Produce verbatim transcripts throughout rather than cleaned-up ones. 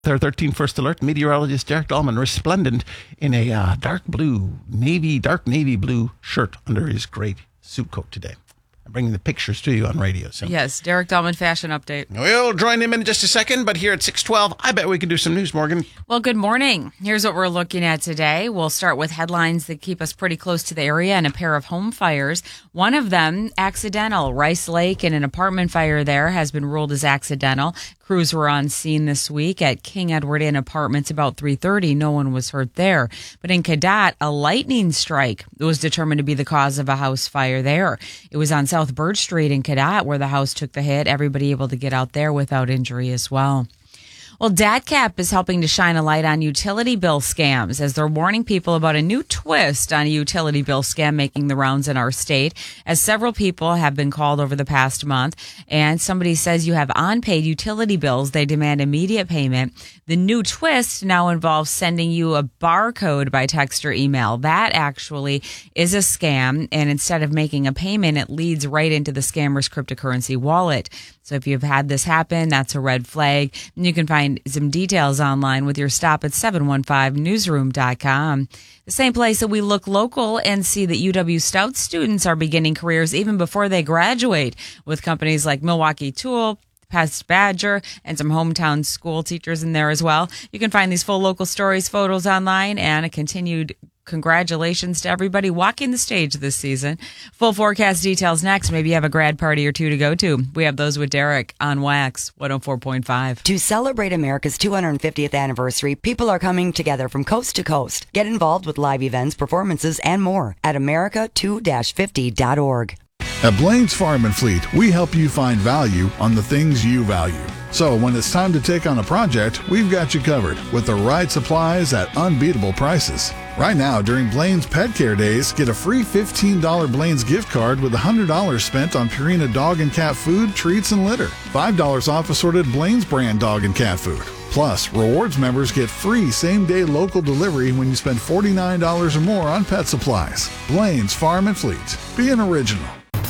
Their thirteen First Alert meteorologist Derek Dahlman, resplendent in a uh, dark blue, navy, dark navy blue shirt under his great suit coat today. I'm bringing the pictures to you on radio. So. Yes, Derek Dahlman fashion update. We'll join him in just a second, but here at six twelve, I bet we can do some news, Morgan. Well, good morning. Here's what we're looking at today. We'll start with headlines that keep us pretty close to the area and a pair of home fires. One of them, accidental. Rice Lake and an apartment fire there has been ruled as accidental. Crews were on scene this week at King Edward Inn Apartments about three thirty. No one was hurt there. But in Cadott, a lightning strike was determined to be the cause of a house fire there. It was on South Birch Street in Cadott where the house took the hit. Everybody able to get out there without injury as well. Well, DATCAP is helping to shine a light on utility bill scams as they're warning people about a new twist on a utility bill scam making the rounds in our state, as several people have been called over the past month. And somebody says you have unpaid utility bills. They demand immediate payment. The new twist now involves sending you a barcode by text or email. That actually is a scam. And instead of making a payment, it leads right into the scammer's cryptocurrency wallet. So if you've had this happen, that's a red flag. And you can find some details online with your stop at seven one five newsroom dot com. The same place that we look local and see that U W Stout students are beginning careers even before they graduate with companies like Milwaukee Tool, Pest Badger, and some hometown school teachers in there as well. You can find these full local stories, photos online, and a continued congratulations to everybody walking the stage this season. Full forecast details next. Maybe you have a grad party or two to go to. We have those with Derek on Wax one oh four point five. To celebrate America's two hundred fiftieth anniversary, people are coming together from coast to coast. Get involved with live events, performances, and more at America two fifty dot org. At Blaine's Farm and Fleet, we help you find value on the things you value. So when it's time to take on a project, we've got you covered with the right supplies at unbeatable prices. Right now, during Blaine's Pet Care Days, get a free fifteen dollars Blaine's gift card with one hundred dollars spent on Purina dog and cat food, treats, and litter. five dollars off assorted Blaine's brand dog and cat food. Plus, rewards members get free same-day local delivery when you spend forty-nine dollars or more on pet supplies. Blaine's Farm and Fleet. Be an original.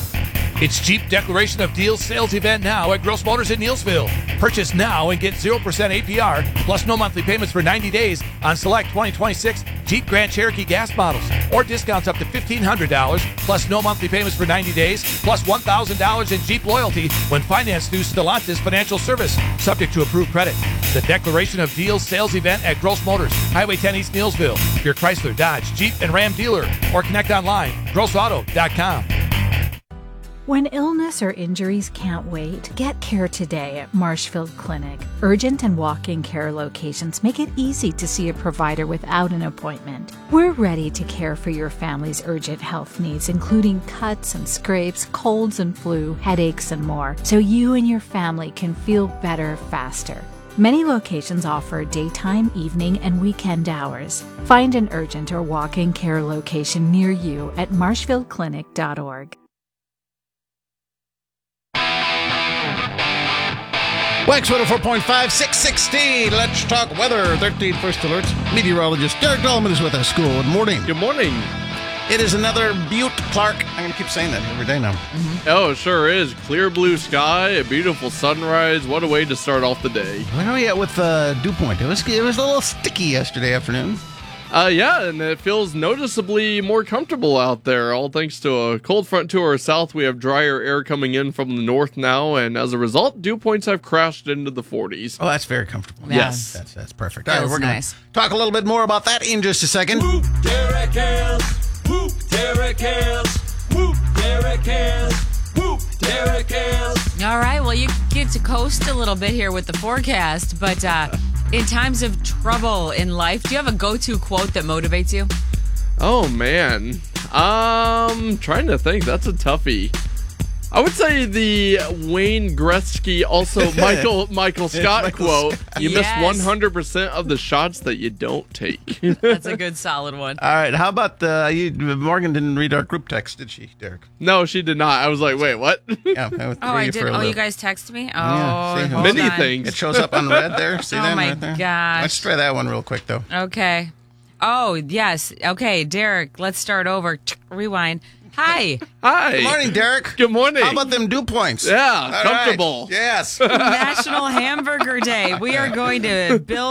It's Jeep Declaration of Deals sales event now at Gross Motors in Neillsville. Purchase now and get zero percent A P R plus no monthly payments for ninety days on select twenty twenty-six Jeep Grand Cherokee gas models, or discounts up to fifteen hundred dollars plus no monthly payments for ninety days plus one thousand dollars in Jeep loyalty when financed through Stellantis Financial Service, subject to approved credit. The Declaration of Deals sales event at Gross Motors, Highway ten East Neillsville, your Chrysler, Dodge, Jeep, and Ram dealer, or connect online, gross auto dot com. When illness or injuries can't wait, get care today at Marshfield Clinic. Urgent and walk-in care locations make it easy to see a provider without an appointment. We're ready to care for your family's urgent health needs, including cuts and scrapes, colds and flu, headaches, and more, so you and your family can feel better faster. Many locations offer daytime, evening, and weekend hours. Find an urgent or walk-in care location near you at marshfield clinic dot org. Wax one oh four point five, six sixty. Let's talk weather. thirteen First Alerts. Meteorologist Derek Dahlman is with us. Good morning. Good morning. It is another Butte, Clark. I'm going to keep saying that every day now. Mm-hmm. Oh, it sure is. Clear blue sky, a beautiful sunrise. What a way to start off the day. Where are we at with uh, Dew Point? It was, it was a little sticky yesterday afternoon. Uh, yeah, and it feels noticeably more comfortable out there, all thanks to a cold front to our south. We have drier air coming in from the north now, and as a result, dew points have crashed into the forties. Oh, that's very comfortable. Yeah. Yes. That's that's perfect. That All right, was we're going nice. to talk a little bit more about that in just a second. Whoop, Derek Hills. Whoop, Derek Hills. Whoop, Derek Hills. Whoop, Derek Hills. All right, well, you get to coast a little bit here with the forecast, but uh, in times of trouble in life, do you have a go-to quote that motivates you? Oh, man. Um, trying to think. That's a toughie. I would say the Wayne Gretzky, also Michael Michael Scott Michael quote, Scott. you Yes. miss one hundred percent of the shots that you don't take. That's a good, solid one. All right, how about uh, you? Morgan didn't read our group text, did she, Derek? No, she did not. I was like, wait, what? Yeah. I was Oh, I reading did. for a Oh, little- you guys text me? Oh, Yeah, see, hold Many on. things. It shows up on red there. See Oh, that my right there? gosh. Let's try that one real quick, though. Okay. Oh, yes. Okay, Derek, let's start over. Rewind. Hi. Hi. Good morning, Derek. Good morning. How about them dew points? Yeah, All right. comfortable. Yes. National Hamburger Day. We are going to build